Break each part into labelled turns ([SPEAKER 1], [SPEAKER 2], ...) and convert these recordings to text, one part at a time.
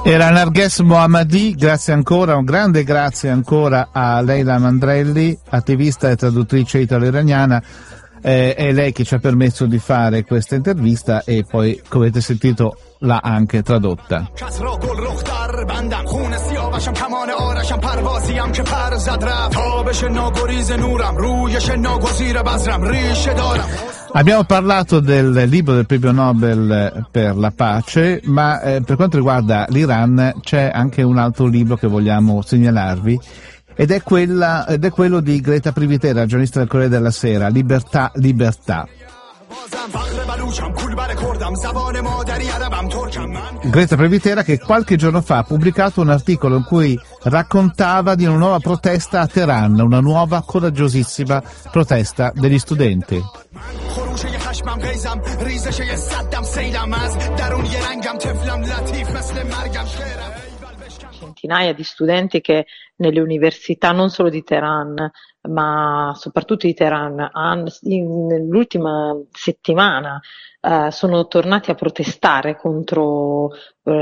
[SPEAKER 1] Era Narges Mohammadi, grazie ancora, un grande grazie ancora a Leila Mandrelli, attivista e traduttrice italo-iraniana. È lei che ci ha permesso di fare questa intervista e poi, come avete sentito, l'ha anche tradotta. Abbiamo parlato del libro del premio Nobel per la pace, ma per quanto riguarda l'Iran c'è anche un altro libro che vogliamo segnalarvi, ed è quello di Greta Privitera, giornalista del Corriere della Sera, Libertà, Libertà. Greta Privitera, che qualche giorno fa ha pubblicato un articolo in cui raccontava di una nuova protesta a Teheran, una nuova coraggiosissima protesta degli studenti.
[SPEAKER 2] Centinaia di studenti che nelle università non solo di Teheran ma soprattutto di Teheran nell'ultima settimana sono tornati a protestare contro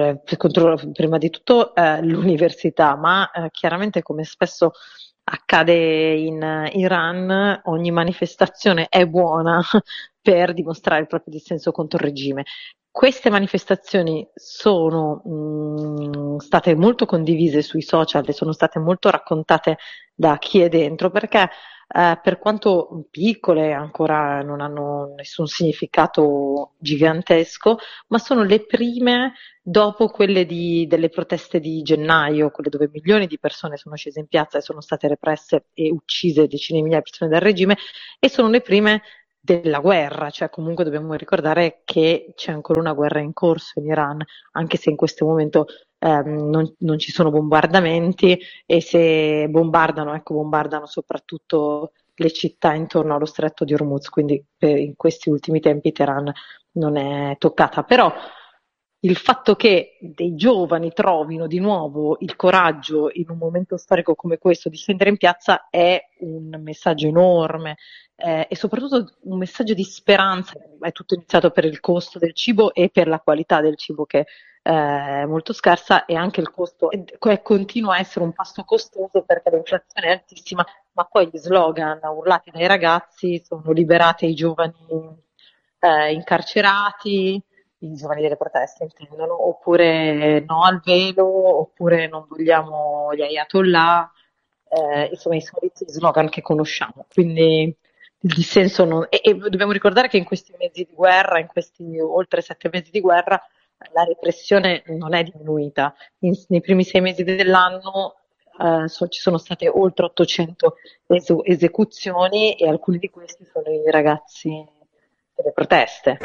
[SPEAKER 2] prima di tutto l'università, ma chiaramente, come spesso accade in Iran, ogni manifestazione è buona per dimostrare il proprio dissenso contro il regime. Queste manifestazioni sono state molto condivise sui social e sono state molto raccontate da chi è dentro, perché per quanto piccole ancora non hanno nessun significato gigantesco, ma sono le prime dopo quelle delle proteste di gennaio, quelle dove milioni di persone sono scese in piazza e sono state represse e uccise decine di migliaia di persone dal regime, e sono le prime della guerra, cioè comunque dobbiamo ricordare che c'è ancora una guerra in corso in Iran, anche se in questo momento non ci sono bombardamenti, e se bombardano soprattutto le città intorno allo stretto di Hormuz, quindi in questi ultimi tempi Teheran non è toccata. Però il fatto che dei giovani trovino di nuovo il coraggio in un momento storico come questo di scendere in piazza è un messaggio enorme, e soprattutto un messaggio di speranza. È tutto iniziato per il costo del cibo e per la qualità del cibo, che è molto scarsa, e anche il costo continua a essere un pasto costoso perché l'inflazione è altissima, ma poi gli slogan urlati dai ragazzi sono: liberate i giovani incarcerati, i giovani delle proteste intendono, oppure no al velo, oppure non vogliamo gli ayatollah, insomma i soliti slogan che conosciamo. Quindi il dissenso e dobbiamo ricordare che in questi mesi di guerra, in questi oltre 7 mesi di guerra, la repressione non è diminuita. Nei primi 6 mesi dell'anno ci sono state oltre 800 esecuzioni, e alcuni di questi sono i ragazzi delle proteste.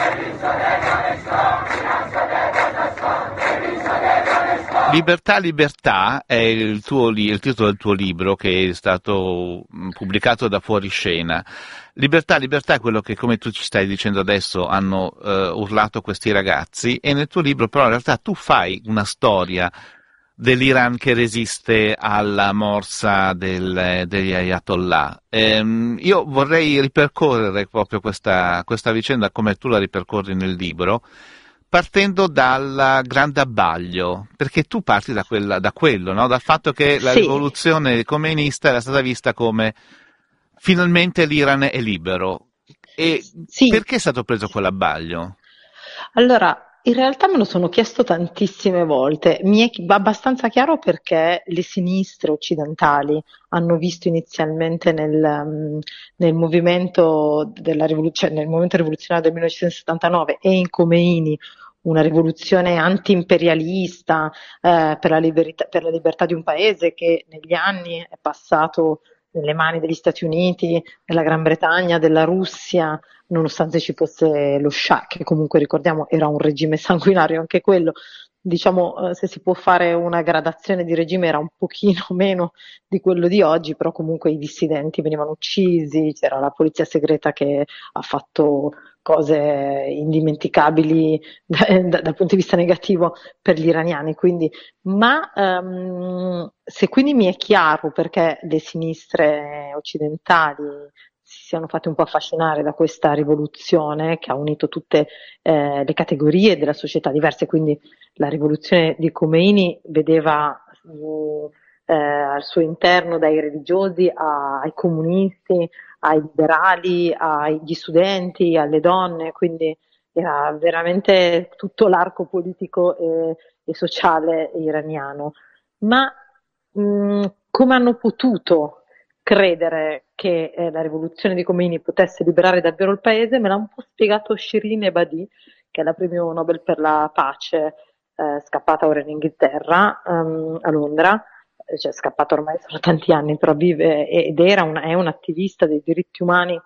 [SPEAKER 1] Libertà, Libertà è il titolo del tuo libro, che è stato pubblicato da Fuoriscena. Libertà, Libertà è quello che, come tu ci stai dicendo adesso, hanno urlato questi ragazzi, e nel tuo libro però in realtà tu fai una storia dell'Iran che resiste alla morsa degli ayatollah. Io vorrei ripercorrere proprio questa vicenda come tu la ripercorri nel libro, partendo dal grande abbaglio, perché tu parti da quello, no? Dal fatto che la rivoluzione comunista era stata vista come finalmente l'Iran è libero. E perché è stato preso quell'abbaglio?
[SPEAKER 2] Allora, in realtà me lo sono chiesto tantissime volte. Mi è abbastanza chiaro perché le sinistre occidentali hanno visto inizialmente nel movimento nel movimento rivoluzionario del 1979 e in Khomeini una rivoluzione anti-imperialista per la libertà di un paese che negli anni è passato nelle mani degli Stati Uniti, della Gran Bretagna, della Russia, nonostante ci fosse lo Shah, che comunque ricordiamo era un regime sanguinario anche quello. Diciamo, se si può fare una gradazione di regime, era un pochino meno di quello di oggi, però comunque i dissidenti venivano uccisi, c'era la polizia segreta che ha fatto cose indimenticabili dal punto di vista negativo per gli iraniani. Quindi, se quindi mi è chiaro perché le sinistre occidentali si siano fatti un po' affascinare da questa rivoluzione che ha unito tutte le categorie della società diverse, quindi la rivoluzione di Khomeini vedeva al suo interno dai religiosi ai comunisti, ai liberali, agli studenti, alle donne, quindi era veramente tutto l'arco politico e sociale iraniano. Ma come hanno potuto credere che la rivoluzione di Khomeini potesse liberare davvero il paese? Me l'ha un po' spiegato Shirin Ebadi, che è la premio Nobel per la pace, scappata ora in Inghilterra, a Londra, cioè scappata ormai sono tanti anni, però vive ed è un'attivista dei diritti umani,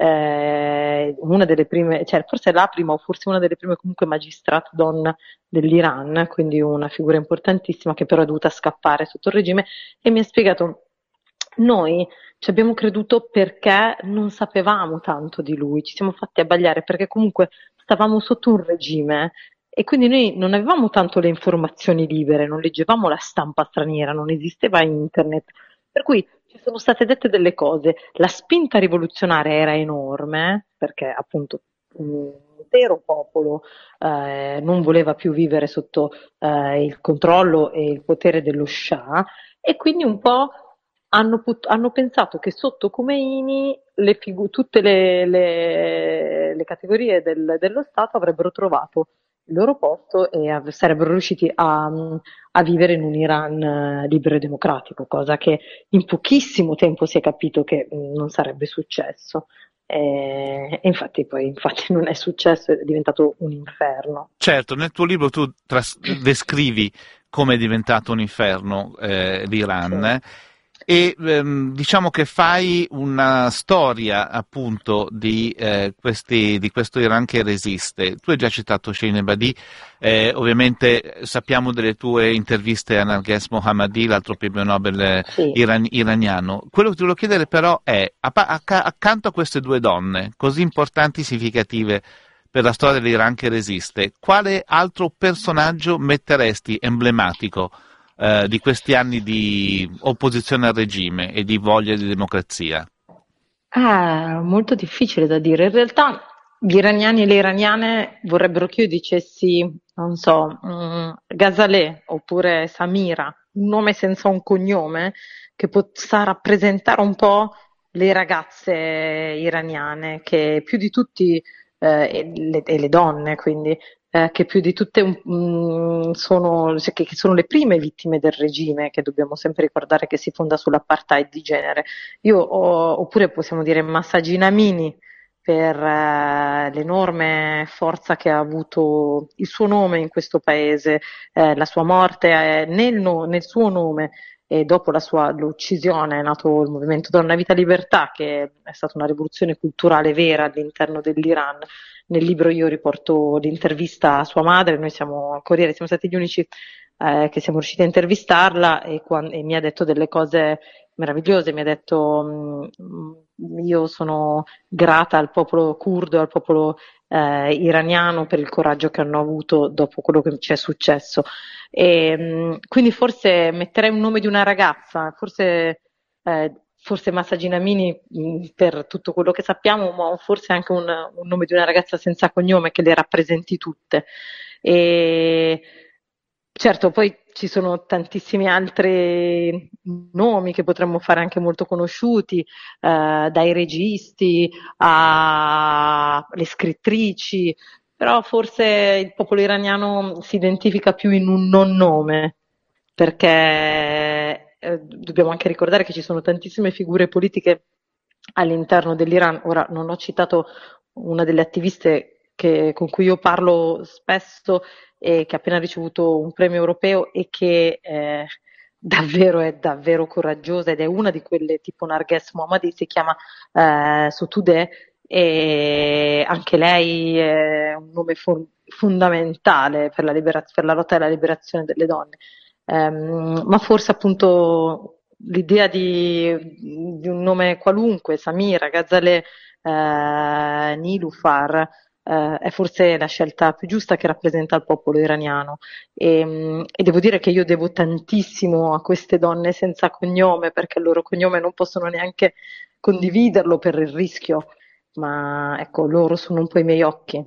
[SPEAKER 2] una delle prime, cioè forse è la prima o forse una delle prime comunque magistrate donna dell'Iran, quindi una figura importantissima che però è dovuta scappare sotto il regime e mi ha spiegato, noi ci abbiamo creduto perché non sapevamo tanto di lui, ci siamo fatti abbagliare perché comunque stavamo sotto un regime e quindi noi non avevamo tanto le informazioni libere, non leggevamo la stampa straniera, non esisteva internet, per cui ci sono state dette delle cose, la spinta rivoluzionaria era enorme perché appunto un intero popolo non voleva più vivere sotto il controllo e il potere dello Shah e quindi un po' hanno pensato che sotto Khomeini tutte le categorie dello Stato avrebbero trovato il loro posto e sarebbero riusciti a vivere in un Iran libero e democratico, cosa che in pochissimo tempo si è capito che non sarebbe successo. E infatti non è successo, è diventato un inferno.
[SPEAKER 1] Certo, nel tuo libro tu descrivi come è diventato un inferno
[SPEAKER 2] Sì.
[SPEAKER 1] l'Iran e diciamo che fai una storia appunto di questo Iran che resiste. Tu hai già citato Shirin Ebadi, ovviamente sappiamo delle tue interviste a Narges Mohammadi, l'altro premio Nobel
[SPEAKER 2] Sì.
[SPEAKER 1] iraniano. Quello che ti volevo chiedere però è, accanto a queste due donne così importanti e significative per la storia dell'Iran che resiste, quale altro personaggio metteresti emblematico di questi anni di opposizione al regime e di voglia di democrazia?
[SPEAKER 2] Molto difficile da dire. In realtà gli iraniani e le iraniane vorrebbero che io dicessi, non so, Ghazaleh oppure Samira, un nome senza un cognome che possa rappresentare un po' le ragazze iraniane che più di tutti, e le donne, quindi, che più di tutte sono, cioè, che sono le prime vittime del regime, che dobbiamo sempre ricordare che si fonda sull'apartheid di genere. Oppure possiamo dire Massagina Mini per l'enorme forza che ha avuto il suo nome in questo paese, la sua morte nel suo nome e dopo l'uccisione è nato il movimento Donna Vita Libertà, che è stata una rivoluzione culturale vera all'interno dell'Iran. Nel libro io riporto l'intervista a sua madre, noi siamo al Corriere, siamo stati gli unici che siamo riusciti a intervistarla e mi ha detto delle cose meravigliose, mi ha detto io sono grata al popolo curdo, al popolo iraniano per il coraggio che hanno avuto dopo quello che ci è successo. Quindi forse metterei un nome di una ragazza, forse Massagina Mini per tutto quello che sappiamo, ma forse anche un nome di una ragazza senza cognome che le rappresenti tutte. E certo, poi ci sono tantissimi altri nomi che potremmo fare anche molto conosciuti, dai registi alle scrittrici, però forse il popolo iraniano si identifica più in un non nome, perché dobbiamo anche ricordare che ci sono tantissime figure politiche all'interno dell'Iran. Ora non ho citato una delle attiviste con cui io parlo spesso e che ha appena ricevuto un premio europeo e che è davvero coraggiosa ed è una di quelle tipo Narges Mohammadi, si chiama Sotoudeh e anche lei è un nome fondamentale per per la lotta alla liberazione delle donne. Ma forse appunto l'idea di un nome qualunque, Samira, Ghazaleh, Nilufar, è forse la scelta più giusta che rappresenta il popolo iraniano. E devo dire che io devo tantissimo a queste donne senza cognome, perché il loro cognome non possono neanche condividerlo per il rischio, ma ecco, loro sono un po' i miei occhi.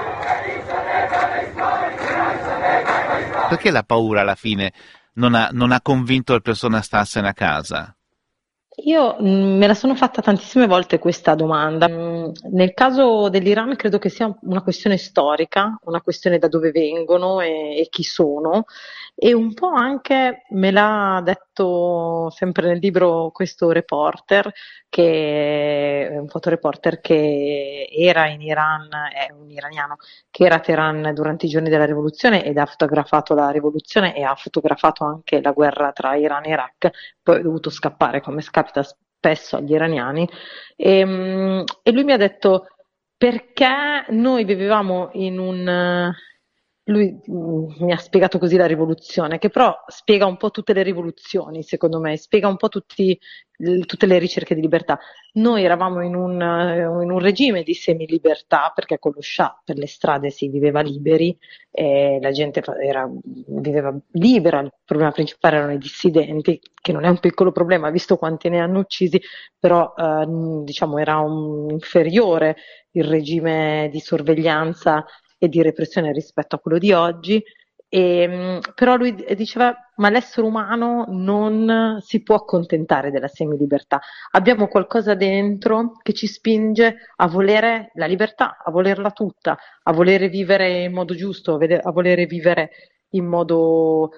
[SPEAKER 1] Perché la paura alla fine non ha convinto le persone a starsene a casa?
[SPEAKER 2] Io me la sono fatta tantissime volte questa domanda. Nel caso dell'Iran credo che sia una questione storica, una questione da dove vengono e chi sono, e un po' anche me l'ha detto sempre nel libro questo reporter, che è un fotoreporter che era in Iran, è un iraniano, che era a Teheran durante i giorni della rivoluzione ed ha fotografato la rivoluzione e ha fotografato anche la guerra tra Iran e Iraq, poi è dovuto scappare, come capita spesso agli iraniani, e lui mi ha detto perché noi vivevamo in un... Lui mi ha spiegato così la rivoluzione, che però spiega un po' tutte le rivoluzioni, secondo me, spiega un po' tutte le ricerche di libertà. Noi eravamo in un regime di semilibertà, perché con lo Shah per le strade si viveva liberi, la gente viveva libera, il problema principale erano i dissidenti, che non è un piccolo problema, visto quanti ne hanno uccisi, però diciamo era un inferiore il regime di sorveglianza e di repressione rispetto a quello di oggi. Però lui diceva: ma l'essere umano non si può accontentare della semilibertà. Abbiamo qualcosa dentro che ci spinge a volere la libertà, a volerla tutta, a volere vivere in modo giusto, a volere vivere in modo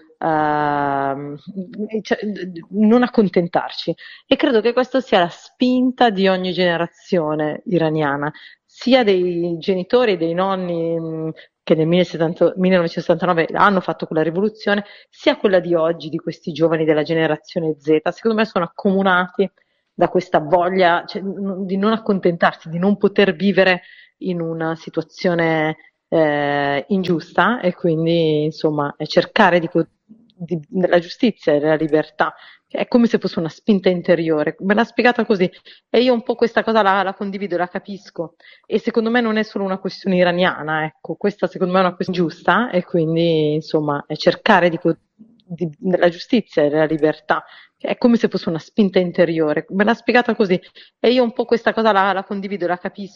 [SPEAKER 2] cioè, non accontentarci. E credo che questa sia la spinta di ogni generazione iraniana, sia dei genitori e dei nonni che nel 1979 hanno fatto quella rivoluzione, sia quella di oggi, di questi giovani della generazione Z. Secondo me sono accomunati da questa voglia, cioè, di non accontentarsi, di non poter vivere in una situazione ingiusta, e quindi insomma cercare della giustizia e della libertà. È come se fosse una spinta interiore. Me l'ha spiegata così e io un po' questa cosa la condivido, la capisco, e secondo me non è solo una questione iraniana, ecco, questa secondo me è una questione giusta, e quindi insomma è cercare della giustizia e della libertà. È come se fosse una spinta interiore. Me l'ha spiegata così e io un po' questa cosa la condivido, la capisco.